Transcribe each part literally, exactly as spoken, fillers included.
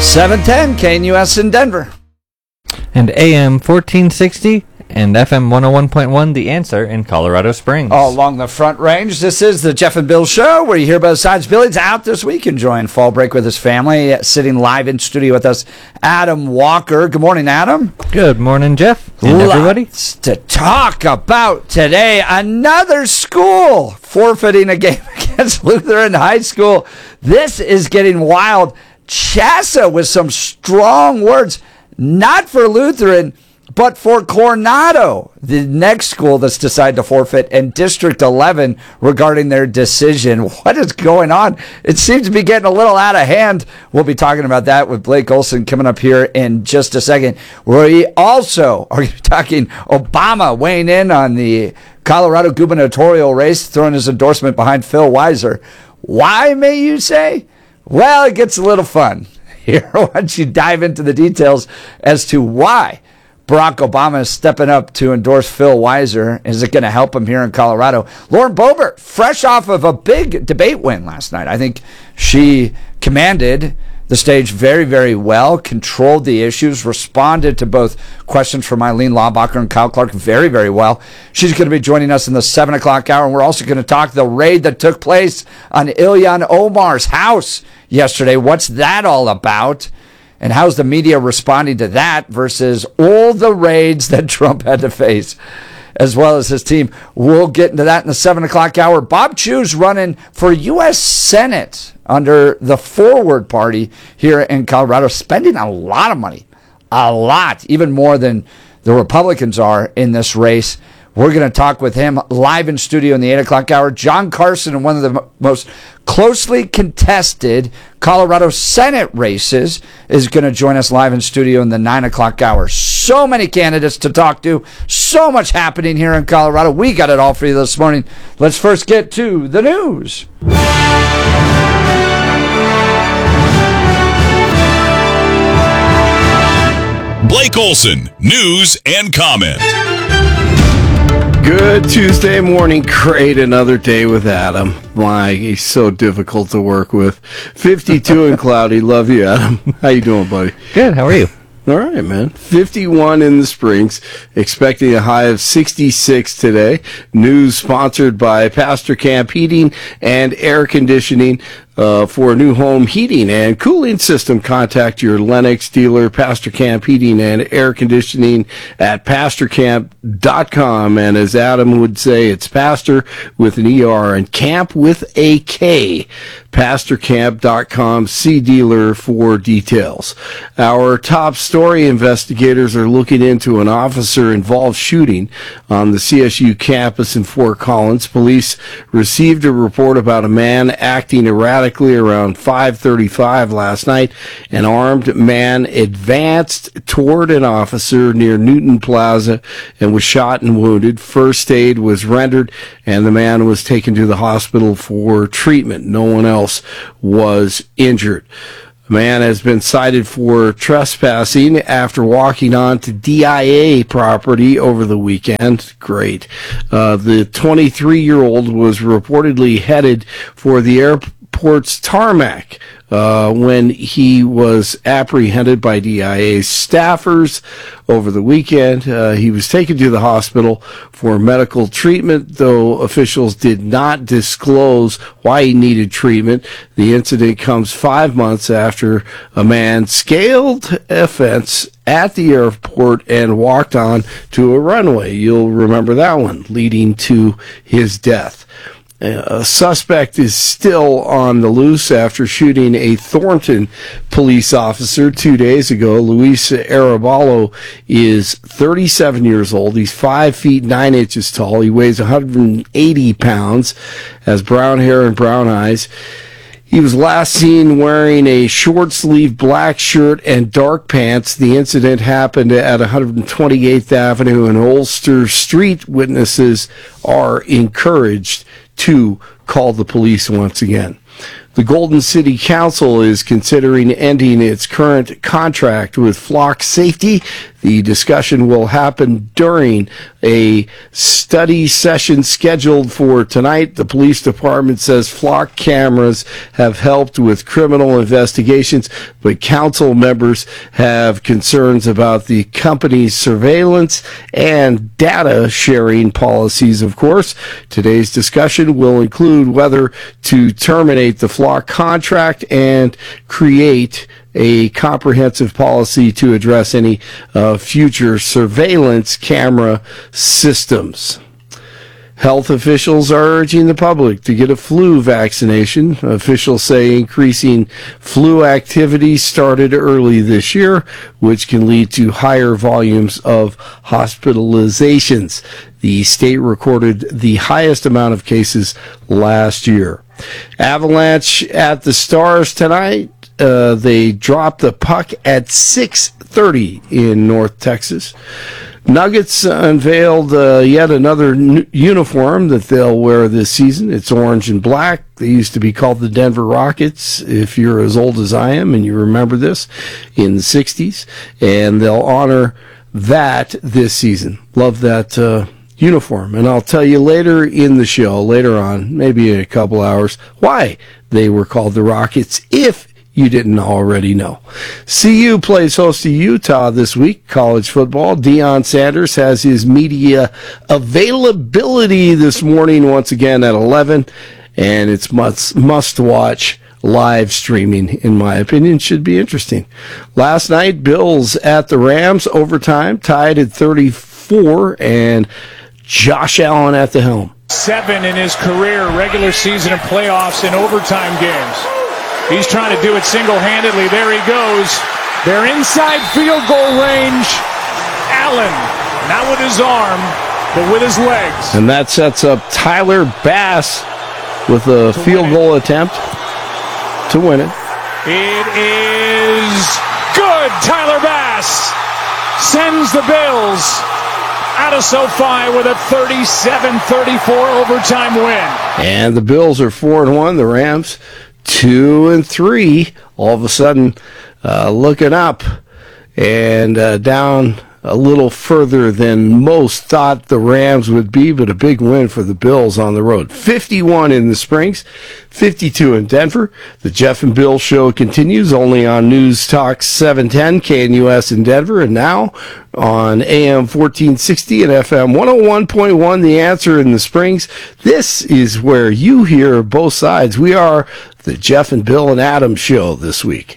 seven ten K N U S in Denver. And A M fourteen sixty and F M one oh one point one, The Answer in Colorado Springs. All along the Front Range, this is the Jeff and Bill Show, where you hear both sides. Billy's out this week enjoying fall break with his family. Sitting live in studio with us, Adam Walker. Good morning, Adam. Good morning, Jeff. And everybody. Lots to talk about today. Another school forfeiting a game against Lutheran High School. This is getting wild. Chassa with some strong words, not for Lutheran, but for Coronado, the next school that's decided to forfeit, and District eleven regarding their decision. What is going on? It seems to be getting a little out of hand. We'll be talking about that with Blake Olson coming up here in just a second. We also are talking Obama weighing in on the Colorado gubernatorial race, throwing his endorsement behind Phil Weiser. Why, may you say? Well, it gets a little fun. Here, once you dive into the details as to why Barack Obama is stepping up to endorse Phil Weiser. Is it going to help him here in Colorado? Lauren Boebert, fresh off of a big debate win last night. I think she commanded the stage very, very well, controlled the issues, responded to both questions from Eileen Laubacher and Kyle Clark very, very well. She's going to be joining us in the seven o'clock hour, and we're also going to talk the raid that took place on Ilhan Omar's house yesterday. What's that all about? And how's the media responding to that versus all the raids that Trump had to face, as well as his team? We'll get into that in the seven o'clock hour. Bob Chiu's running for U S Senate under the Forward Party here in Colorado, spending a lot of money, a lot, even more than the Republicans are in this race. We're going to talk with him live in studio in the eight o'clock hour. John Carson, in one of the m- most closely contested Colorado Senate races, is going to join us live in studio in the nine o'clock hour. So many candidates to talk to. So much happening here in Colorado. We got it all for you this morning. Let's first get to the news. Blake Olson, news and comment. Good Tuesday morning. Great, another day with Adam. My, he's so difficult to work with. fifty-two and cloudy. Love you, Adam. How you doing, buddy? Good. How are you? All right, man. fifty-one in the Springs. Expecting a high of sixty-six today. News sponsored by Pastor Camp Heating and Air Conditioning. Uh, for a new home heating and cooling system, contact your Lennox dealer, Pastor Camp Heating and Air Conditioning at pastor camp dot com. And as Adam would say, it's Pastor with an E R and Camp with a K. pastor camp dot com. See dealer for details. Our top story: investigators are looking into an officer-involved shooting on the C S U campus in Fort Collins. Police received a report about a man acting erratically around five thirty-five last night. An armed man advanced toward an officer near Newton Plaza and was shot and wounded. First aid was rendered, and the man was taken to the hospital for treatment. No one else was injured. A man has been cited for trespassing after walking onto D I A property over the weekend. Great. Uh, the twenty-three-year-old was reportedly headed for the airport's tarmac uh, when he was apprehended by D I A staffers over the weekend. Uh, he was taken to the hospital for medical treatment, though officials did not disclose why he needed treatment. The incident comes five months after a man scaled a fence at the airport and walked on to a runway. You'll remember that one, leading to his death. A suspect is still on the loose after shooting a Thornton police officer two days ago. Luis Arevalo is thirty-seven years old. He's five feet nine inches tall. He weighs one hundred eighty pounds, has brown hair and brown eyes. He was last seen wearing a short-sleeved black shirt and dark pants. The incident happened at one hundred twenty-eighth Avenue and Ulster Street. Witnesses are encouraged to call the police once again. The Golden City Council is considering ending its current contract with Flock Safety. The discussion will happen during a study session scheduled for tonight. The police department says Flock cameras have helped with criminal investigations, but council members have concerns about the company's surveillance and data sharing policies, of course. Today's discussion will include whether to terminate the Flock contract and create a comprehensive policy to address any uh, future surveillance camera systems. Health officials are urging the public to get a flu vaccination. Officials say increasing flu activity started early this year, which can lead to higher volumes of hospitalizations. The state recorded the highest amount of cases last year. Avalanche at the Stars tonight. Uh, they dropped the puck at six thirty in North Texas. Nuggets unveiled uh, yet another n- uniform that they'll wear this season. It's orange and black. They used to be called the Denver Rockets, if you're as old as I am and you remember this, in the sixties. And they'll honor that this season. Love that uh, uniform. And I'll tell you later in the show, later on, maybe in a couple hours, why they were called the Rockets, if you didn't already know. C U plays host to Utah this week, college football. Deion Sanders has his media availability this morning once again at eleven, and it's must, must watch live streaming, in my opinion. Should be interesting. Last night, Bills at the Rams, overtime, tied at thirty-four, and Josh Allen at the helm. Seven in his career, regular season and playoffs in overtime games. He's trying to do it single-handedly. There he goes. They're inside field goal range. Allen, not with his arm, but with his legs. And that sets up Tyler Bass with a field goal attempt to win it. It is good. Tyler Bass sends the Bills out of SoFi with a thirty-seven thirty-four overtime win. And the Bills are four and one. The Rams two and three. All of a sudden, uh, looking up and uh, down a little further than most thought the Rams would be, but a big win for the Bills on the road. fifty-one in the Springs, fifty-two in Denver. The Jeff and Bill Show continues only on News Talk seven ten K N U S in Denver, and now on A M fourteen sixty and F M one oh one point one, The Answer in the Springs. This is where you hear both sides. We are the Jeff and Bill and Adam Show this week.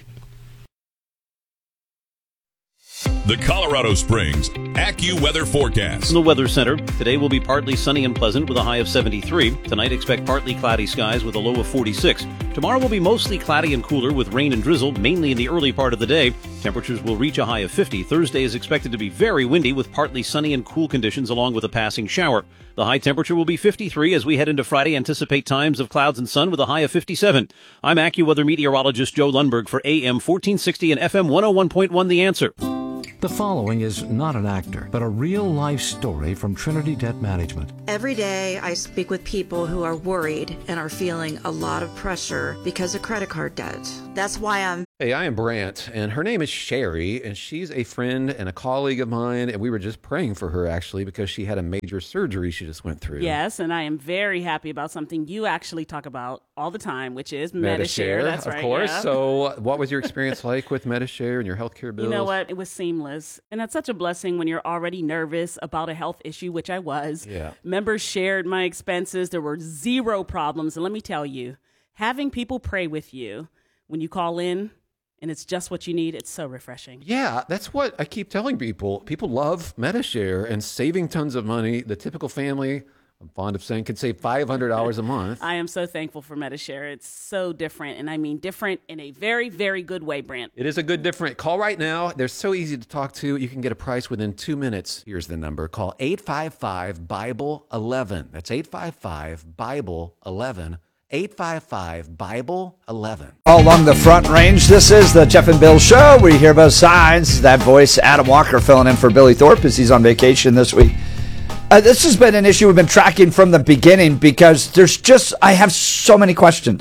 The Colorado Springs AccuWeather forecast. From the Weather Center, today will be partly sunny and pleasant with a high of seventy-three. Tonight, expect partly cloudy skies with a low of forty-six. Tomorrow will be mostly cloudy and cooler with rain and drizzle, mainly in the early part of the day. Temperatures will reach a high of fifty. Thursday is expected to be very windy with partly sunny and cool conditions along with a passing shower. The high temperature will be fifty-three as we head into Friday. Anticipate times of clouds and sun with a high of fifty-seven. I'm AccuWeather meteorologist Joe Lundberg for A M fourteen sixty and F M one oh one point one The Answer. The following is not an actor, but a real-life story from Trinity Debt Management. Every day I speak with people who are worried and are feeling a lot of pressure because of credit card debt. That's why I'm... Hey, I am Brant, and her name is Sherry, and she's a friend and a colleague of mine, and we were just praying for her, actually, because she had a major surgery she just went through. Yes, and I am very happy about something you actually talk about all the time, which is Medi-Share. That's of right, course. yeah. So what was your experience like with Medi-Share and your healthcare bills? You know what? It was seamless. And that's such a blessing when you're already nervous about a health issue, which I was. Yeah. Members shared my expenses. There were zero problems. And let me tell you, having people pray with you when you call in and it's just what you need, it's so refreshing. Yeah, that's what I keep telling people. People love Medi-Share and saving tons of money. The typical family, I'm fond of saying, can save five hundred dollars a month. I am so thankful for Medi-Share. It's so different, and I mean different in a very, very good way, Brant. It is a good different. Call right now. They're so easy to talk to. You can get a price within two minutes. Here's the number. Call eight five five Bible eleven. That's eight five five Bible eleven. eight five five Bible eleven. All along the Front Range, this is the Jeff and Bill Show. We hear both sides. That voice, Adam Walker, filling in for Billy Thorpe as he's on vacation this week. Uh, this has been an issue we've been tracking from the beginning because there's just, I have so many questions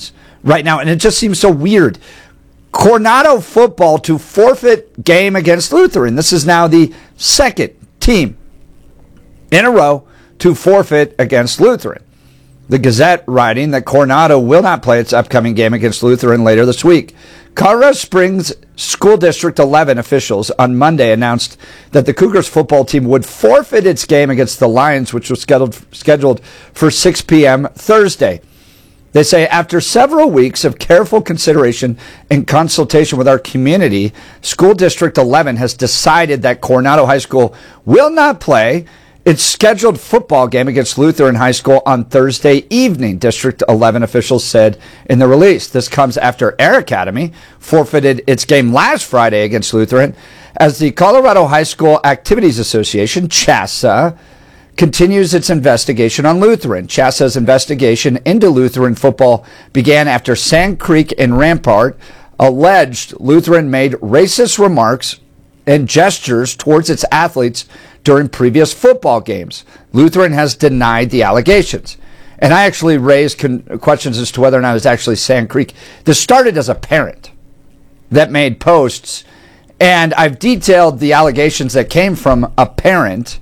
right now, and it just seems so weird. Coronado football to forfeit game against Lutheran. This is now the second team in a row to forfeit against Lutheran. The Gazette writing that Coronado will not play its upcoming game against Lutheran later this week. Colorado Springs School District eleven officials on Monday announced that the Cougars football team would forfeit its game against the Lions, which was scheduled scheduled for six p.m. Thursday. They say, after several weeks of careful consideration and consultation with our community, School District eleven has decided that Coronado High School will not play its scheduled football game against Lutheran High School on Thursday evening, District eleven officials said in the release. This comes after Air Academy forfeited its game last Friday against Lutheran, as the Colorado High School Activities Association, CHASA, continues its investigation on Lutheran. CHASA's investigation into Lutheran football began after Sand Creek and Rampart alleged Lutheran made racist remarks and gestures towards its athletes during previous football games. Lutheran has denied the allegations. And I actually raised con- questions as to whether or not it was actually Sand Creek. This started as a parent that made posts, and I've detailed the allegations that came from a parent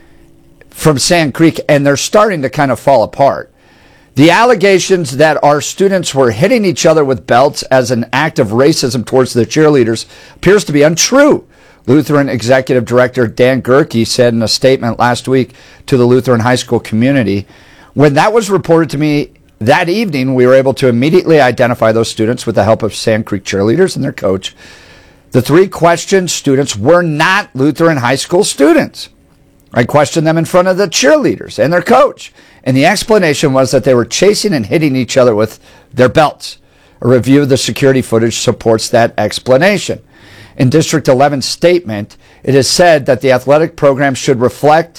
from Sand Creek, and they're starting to kind of fall apart. The allegations that our students were hitting each other with belts as an act of racism towards the cheerleaders appears to be untrue. Lutheran Executive Director Dan Gerke said in a statement last week to the Lutheran high school community, when that was reported to me that evening, we were able to immediately identify those students with the help of Sand Creek cheerleaders and their coach. The three questioned students were not Lutheran high school students. I questioned them in front of the cheerleaders and their coach, and the explanation was that they were chasing and hitting each other with their belts. A review of the security footage supports that explanation. In District eleven's statement, it is said that the athletic program should reflect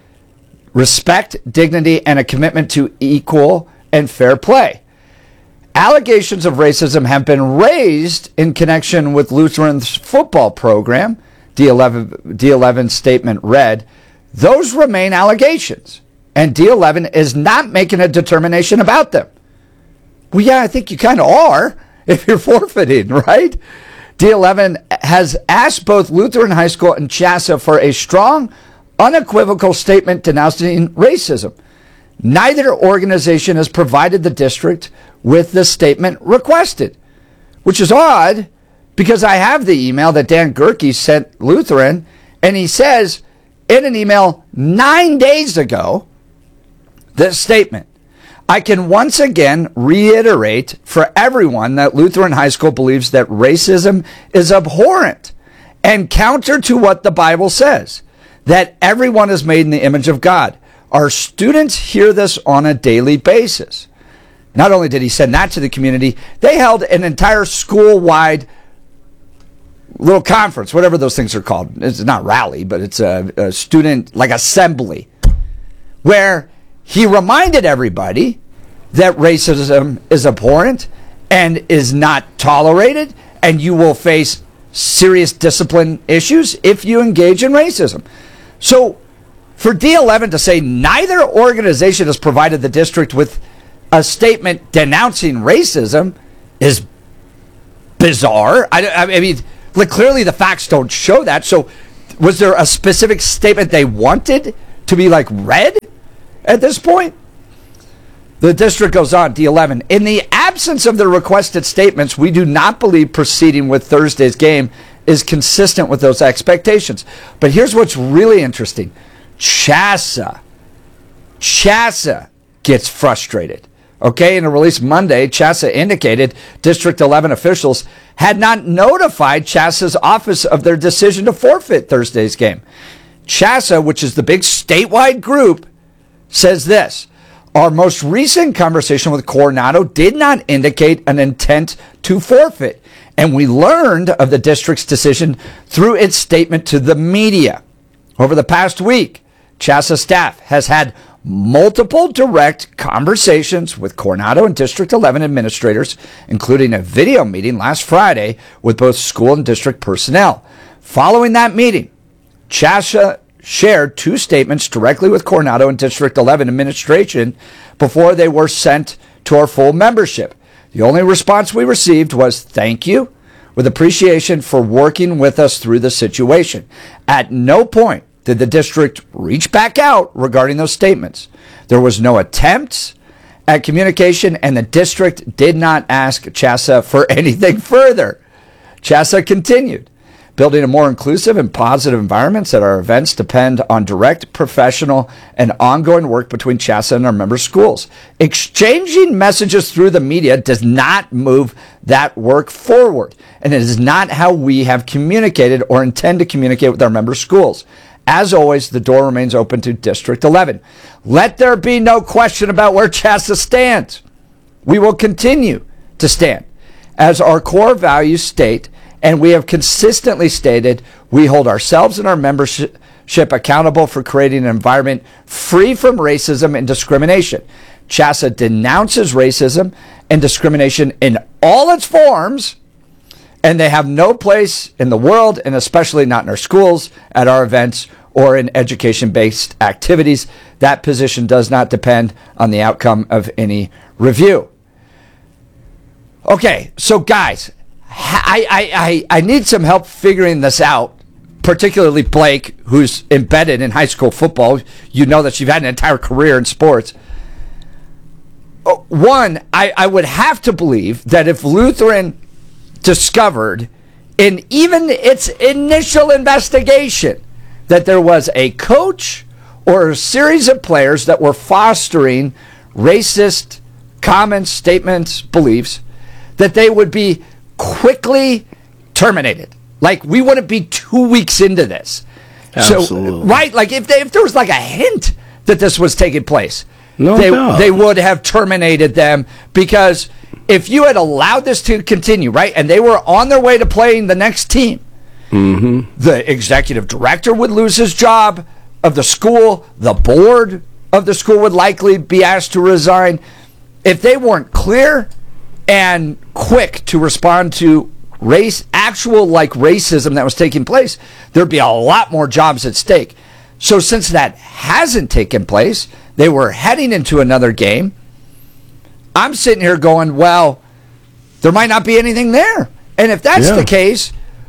respect, dignity, and a commitment to equal and fair play. Allegations of racism have been raised in connection with Lutheran's football program. D eleven, D eleven's statement read, those remain allegations, and D eleven is not making a determination about them. Well, yeah, I think you kind of are if you're forfeiting, right? D eleven has asked both Lutheran High School and CHASA for a strong, unequivocal statement denouncing racism. Neither organization has provided the district with the statement requested, which is odd because I have the email that Dan Gerke sent Lutheran, and he says in an email nine days ago, this statement, I can once again reiterate for everyone that Lutheran High School believes that racism is abhorrent and counter to what the Bible says, that everyone is made in the image of God. Our students hear this on a daily basis. Not only did he send that to the community, they held an entire school-wide little conference, whatever those things are called. It's not rally, but it's a, a student, like assembly, where he reminded everybody that racism is abhorrent and is not tolerated, and you will face serious discipline issues if you engage in racism. So for D eleven to say neither organization has provided the district with a statement denouncing racism is bizarre. I, I mean, like, clearly the facts don't show that. So was there a specific statement they wanted to be like read at this point? The district goes on, D eleven. In the absence of the requested statements, we do not believe proceeding with Thursday's game is consistent with those expectations. But here's what's really interesting. CHASA. CHASA gets frustrated. Okay, in a release Monday, CHASA indicated District eleven officials had not notified CHASA's office of their decision to forfeit Thursday's game. CHASA, which is the big statewide group, says this. Our most recent conversation with Coronado did not indicate an intent to forfeit, and we learned of the district's decision through its statement to the media. Over the past week, CHASA staff has had multiple direct conversations with Coronado and District eleven administrators, including a video meeting last Friday with both school and district personnel. Following that meeting, CHASA shared two statements directly with Coronado and District eleven administration before they were sent to our full membership. The only response we received was thank you, with appreciation for working with us through the situation. At no point did the district reach back out regarding those statements. There was no attempt at communication, and the district did not ask CHSAA for anything further. CHSAA continued. Building a more inclusive and positive environments at our events depend on direct, professional, and ongoing work between CHSAA and our member schools. Exchanging messages through the media does not move that work forward, and it is not how we have communicated or intend to communicate with our member schools. As always, the door remains open to District eleven. Let there be no question about where CHSAA stands. We will continue to stand. As our core values state, and we have consistently stated, we hold ourselves and our membership accountable for creating an environment free from racism and discrimination. CHSAA denounces racism and discrimination in all its forms, and they have no place in the world, and especially not in our schools, at our events, or in education-based activities. That position does not depend on the outcome of any review. Okay, so guys, I, I, I, I need some help figuring this out, particularly Blake, who's embedded in high school football. You know that you've had an entire career in sports. One, I, I would have to believe that if Lutheran discovered in even its initial investigation that there was a coach or a series of players that were fostering racist comments, statements, beliefs, that they would be quickly terminated. Like, we wouldn't be two weeks into this. Absolutely. So, right? Like, if they, if there was like a hint that this was taking place, no they, doubt. they would have terminated them, because if you had allowed this to continue, right, and they were on their way to playing the next team, mm-hmm. the executive director would lose his job of the school, the board of the school would likely be asked to resign. If they weren't clear and quick to respond to race, actual like racism that was taking place, there'd be a lot more jobs at stake. So since that hasn't taken place, they were heading into another game. I'm sitting here going, well, there might not be anything there. And if that's yeah. the case,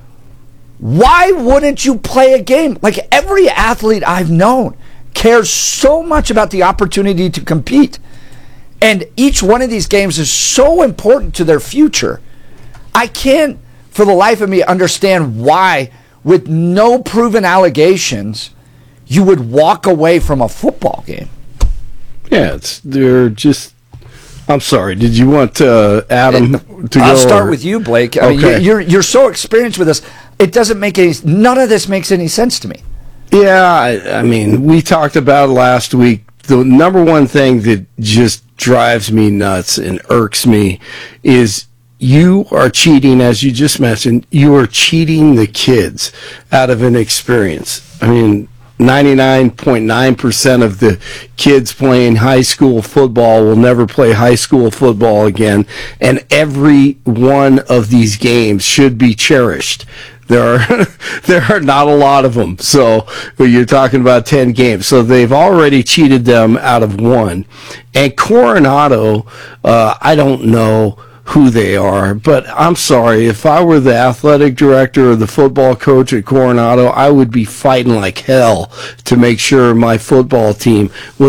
why wouldn't you play a game? Like, every athlete I've known cares so much about the opportunity to compete. And each one of these games is so important to their future. I can't, for the life of me, understand why, with no proven allegations, you would walk away from a football game. Yeah, it's they're just. I'm sorry. Did you want uh, Adam to go? I'll start or? with you, Blake. I Okay. mean, you're you're so experienced with this. It doesn't make any. None of this makes any sense to me. Yeah, I, I mean, we talked about last week. The number one thing that just drives me nuts and irks me is you are cheating, as you just mentioned. You are cheating the kids out of an experience. I mean, ninety-nine point nine percent of the kids playing high school football will never play high school football again, and every one of these games should be cherished. There are there are not a lot of them, so you're talking about ten games. So they've already cheated them out of one. And Coronado, uh, I don't know who they are, but I'm sorry, if I were the athletic director or the football coach at Coronado, I would be fighting like hell to make sure my football team was